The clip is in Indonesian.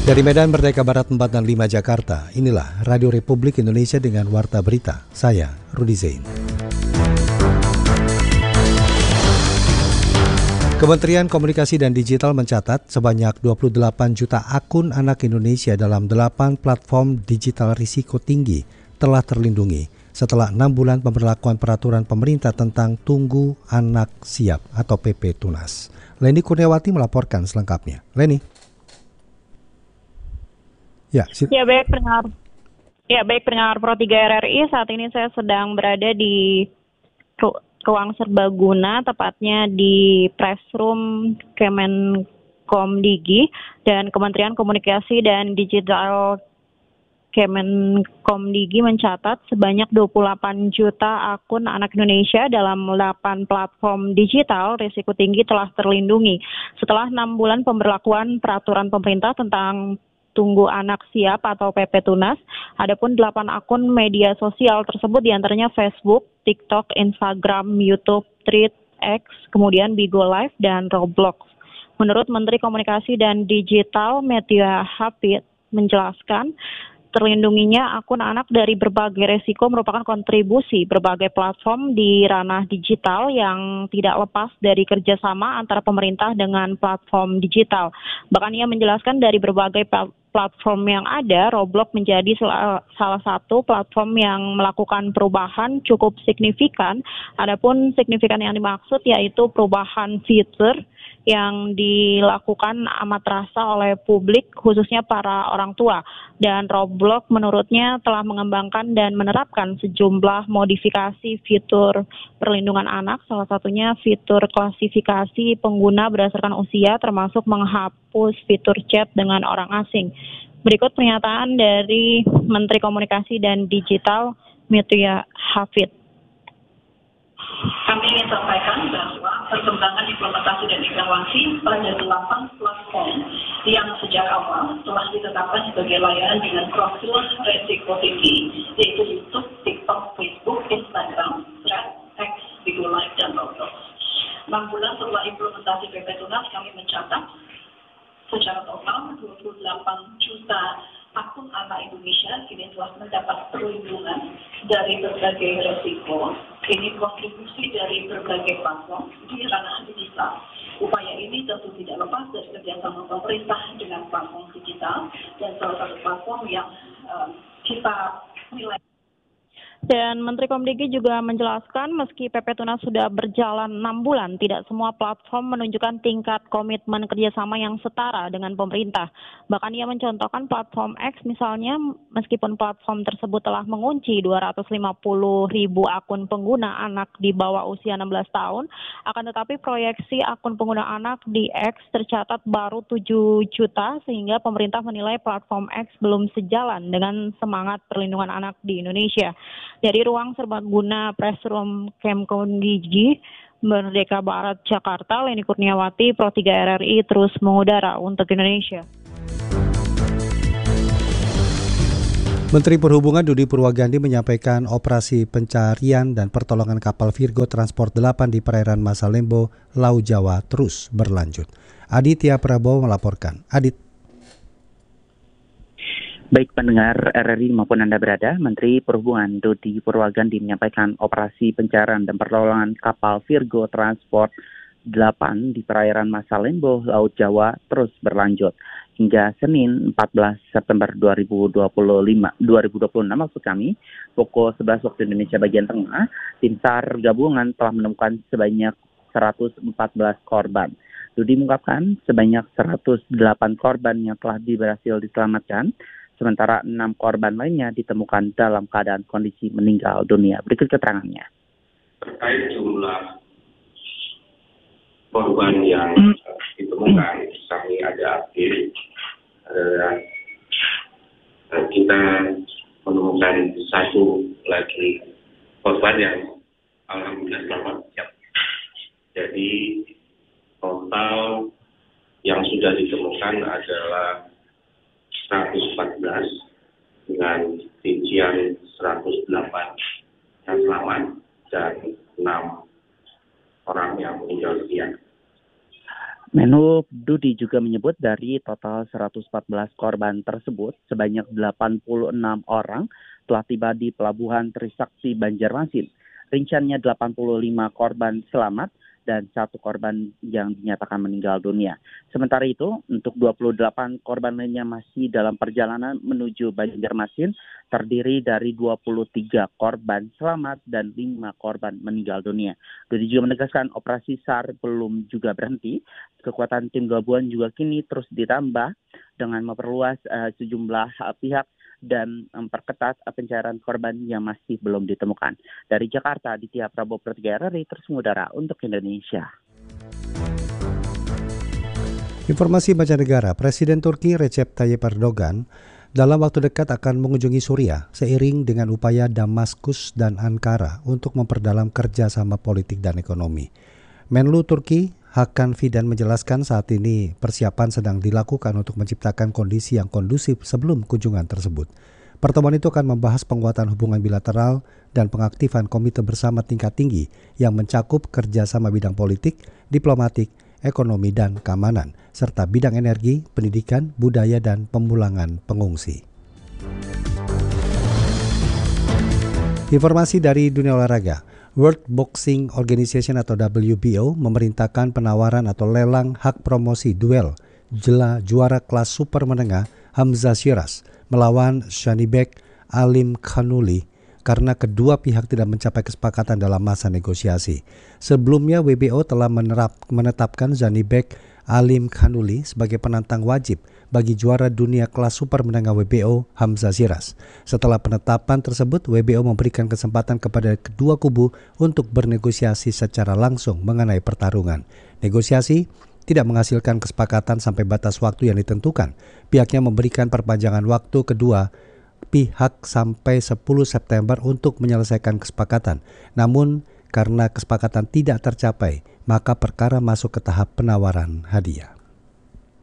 Dari Medan Merdeka Barat 4 dan 5 Jakarta, inilah Radio Republik Indonesia dengan Warta Berita. Saya, Rudi Zain. Kementerian Komunikasi dan Digital mencatat sebanyak 28 juta akun anak Indonesia dalam 8 platform digital risiko tinggi telah terlindungi setelah 6 bulan pemberlakuan peraturan pemerintah tentang Tunggu Anak Siap atau PP Tunas. Leni Kurniawati melaporkan selengkapnya. Leni. Baik pendengar Pro 3 RRI, saat ini saya sedang berada di ruang serbaguna, tepatnya di press room Kemenkomdigi dan Kementerian Komunikasi dan Digital Kemenkomdigi mencatat sebanyak 28 juta akun anak Indonesia dalam 8 platform digital risiko tinggi telah terlindungi setelah 6 bulan pemberlakuan peraturan pemerintah tentang Tunggu Anak Siap atau PP Tunas. Adapun 8 akun media sosial tersebut diantaranya Facebook, TikTok, Instagram, YouTube, Threads, X, kemudian Bigo Live, dan Roblox. Menurut Menteri Komunikasi dan Digital Metia Hafid menjelaskan, terlindunginya akun anak dari berbagai resiko merupakan kontribusi berbagai platform di ranah digital yang tidak lepas dari kerjasama antara pemerintah dengan platform digital. Bahkan ia menjelaskan dari berbagai platform yang ada, Roblox menjadi salah satu platform yang melakukan perubahan cukup signifikan. Adapun signifikan yang dimaksud yaitu perubahan fitur yang dilakukan amat terasa oleh publik, khususnya para orang tua. Dan Roblox menurutnya telah mengembangkan dan menerapkan sejumlah modifikasi fitur perlindungan anak, salah satunya fitur klasifikasi pengguna berdasarkan usia, termasuk menghapus fitur chat dengan orang asing. Berikut pernyataan dari Menteri Komunikasi dan Digital Metia Hafid. Kami ingin sampaikan bahwa perkembangan implementasi dan evaluasi pada 8 platform yang sejak awal telah ditetapkan sebagai layanan dengan profil resiko tinggi, yaitu YouTube, TikTok, Facebook, Instagram, Threads, X, Bigo Live, dan Roblox. 6 bulan setelah implementasi PP Tunas, kami mencatat secara total 28 juta akun anak Indonesia kini telah mendapat perlindungan dari berbagai resiko. Ini kontribusi dari berbagai platform di ranah digital. Upaya ini tentu tidak lepas dari kerjasama pemerintah dengan platform digital dan salah satu platform yang kita nilai. Dan Menteri Komunikasi juga menjelaskan meski PP Tunas sudah berjalan 6 bulan, tidak semua platform menunjukkan tingkat komitmen kerjasama yang setara dengan pemerintah. Bahkan ia mencontohkan platform X misalnya, meskipun platform tersebut telah mengunci 250 ribu akun pengguna anak di bawah usia 16 tahun, akan tetapi proyeksi akun pengguna anak di X tercatat baru 7 juta, sehingga pemerintah menilai platform X belum sejalan dengan semangat perlindungan anak di Indonesia. Dari ruang serbaguna press room Kemenkomdigi Merdeka Barat Jakarta, Leni Kurniawati, Pro 3 RRI terus mengudara untuk Indonesia. Menteri Perhubungan Dudi Purwagandi menyampaikan operasi pencarian dan pertolongan kapal Virgo Transport 8 di perairan Masalembo, Laut Jawa terus berlanjut. Aditya Prabowo melaporkan. Adit. Baik pendengar RRI maupun Anda berada, Menteri Perhubungan Dudi Purwagandi menyampaikan operasi pencarian dan pertolongan kapal Virgo Transport 8 di perairan Masalembo, Laut Jawa terus berlanjut. Hingga Senin 14 September 2026 maksud kami, pukul 11 waktu Indonesia bagian tengah, tim SAR gabungan telah menemukan sebanyak 114 korban. Dudi mengungkapkan sebanyak 108 korban yang telah berhasil diselamatkan, sementara 6 korban lainnya ditemukan dalam keadaan kondisi meninggal dunia. Berikut keterangannya. Terkait jumlah korban yang ditemukan, kami ada update. Kita menemukan satu lagi korban yang alhamdulillah selamat. Jadi total yang sudah ditemukan adalah 114 dengan rincian 108 yang selamat dan 6 orang yang meninggal dunia. Menhub Dudi juga menyebut dari total 114 korban tersebut, sebanyak 86 orang telah tiba di Pelabuhan Trisakti Banjarmasin. Rinciannya 85 korban selamat dan 1 korban yang dinyatakan meninggal dunia. Sementara itu, untuk 28 korban lainnya masih dalam perjalanan menuju Banjarmasin, terdiri dari 23 korban selamat dan 5 korban meninggal dunia. Dudi juga menegaskan operasi SAR belum juga berhenti. Kekuatan tim gabungan juga kini terus ditambah dengan memperluas sejumlah pihak dan memperketat pencarian korban yang masih belum ditemukan. Dari Jakarta, Aditya Prabowo per 3 RRI terus mengudara untuk Indonesia. Informasi mancanegara, Presiden Turki Recep Tayyip Erdogan dalam waktu dekat akan mengunjungi Suriah seiring dengan upaya Damaskus dan Ankara untuk memperdalam kerjasama politik dan ekonomi. Menlu Turki Hakan Fidan menjelaskan saat ini persiapan sedang dilakukan untuk menciptakan kondisi yang kondusif sebelum kunjungan tersebut. Pertemuan itu akan membahas penguatan hubungan bilateral dan pengaktifan komite bersama tingkat tinggi yang mencakup kerjasama bidang politik, diplomatik, ekonomi dan keamanan, serta bidang energi, pendidikan, budaya dan pemulangan pengungsi. Informasi dari dunia olahraga. World Boxing Organization atau WBO memerintahkan penawaran atau lelang hak promosi duel juara kelas super menengah Hamzah Shiraz melawan Shanibek Alim Khanuli karena kedua pihak tidak mencapai kesepakatan dalam masa negosiasi. Sebelumnya WBO telah menetapkan Shanibek Alim Khanuli sebagai penantang wajib bagi juara dunia kelas super menengah WBO Hamzah Shiraz. Setelah penetapan tersebut, WBO memberikan kesempatan kepada kedua kubu untuk bernegosiasi secara langsung mengenai pertarungan. Negosiasi tidak menghasilkan kesepakatan sampai batas waktu yang ditentukan. Pihaknya memberikan perpanjangan waktu kedua pihak sampai 10 September untuk menyelesaikan kesepakatan. Namun, karena kesepakatan tidak tercapai, maka perkara masuk ke tahap penawaran hadiah.